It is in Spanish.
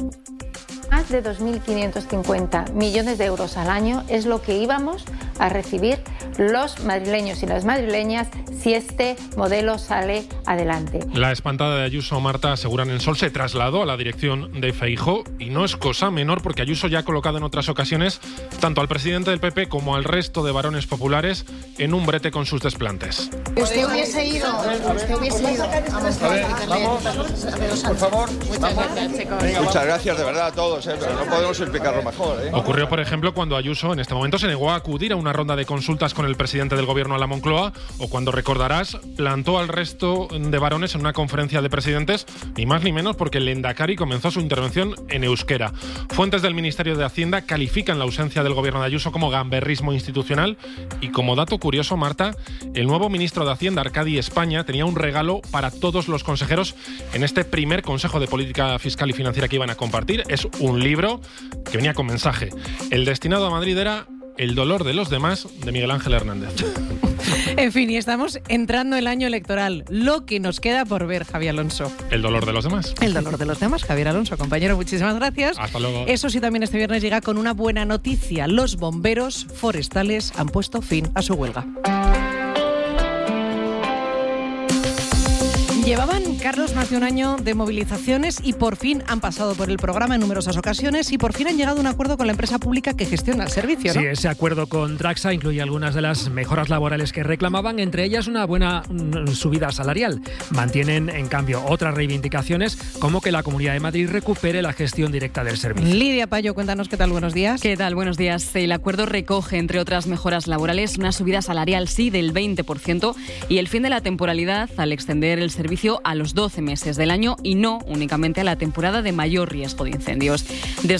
Más de 2.550 millones de euros al año es lo que íbamos a recibir los madrileños y las madrileñas si este modelo sale adelante. La espantada de Ayuso, Marta, aseguran en Sol, se trasladó a la dirección de Feijóo y no es cosa menor porque Ayuso ya ha colocado en otras ocasiones tanto al presidente del PP como al resto de varones populares en un brete con sus desplantes. Usted hubiese ido por favor. Muchas gracias, chicos. Muchas gracias de verdad a todos, pero no podemos explicarlo mejor. Ocurrió, por ejemplo, cuando Ayuso en este momento se negó a acudir a una ronda de consultas con el presidente del gobierno a la Moncloa, o cuando, recordarás, plantó al resto de varones en una conferencia de presidentes, ni más ni menos porque el Lehendakari comenzó su intervención en euskera. Fuentes del Ministerio de Hacienda califican la ausencia del gobierno de Ayuso como gamberrismo institucional y, como dato curioso, Marta, el nuevo ministro de Hacienda, Arcadi España, tenía un regalo para todos los consejeros en este primer Consejo de Política Fiscal y Financiera que iban a compartir. Es un libro que venía con mensaje. El destinado a Madrid era El dolor de los demás, de Miguel Ángel Hernández. En fin, y estamos entrando el año electoral. Lo que nos queda por ver, Javier Alonso. El dolor de los demás. El dolor de los demás, Javier Alonso. Compañero, muchísimas gracias. Hasta luego. Eso sí, también este viernes llega con una buena noticia. Los bomberos forestales han puesto fin a su huelga. Llevaban, Carlos, más de un año de movilizaciones y por fin han pasado por el programa en numerosas ocasiones y por fin han llegado a un acuerdo con la empresa pública que gestiona el servicio, ¿no? Sí, ese acuerdo con Traxa incluye algunas de las mejoras laborales que reclamaban, entre ellas una buena subida salarial. Mantienen, en cambio, otras reivindicaciones, como que la Comunidad de Madrid recupere la gestión directa del servicio. Lidia Payo, cuéntanos qué tal, buenos días. ¿Qué tal? Buenos días. El acuerdo recoge, entre otras mejoras laborales, una subida salarial, sí, del 20% y el fin de la temporalidad al extender el servicio a los 12 meses del año y no únicamente a la temporada de mayor riesgo de incendios.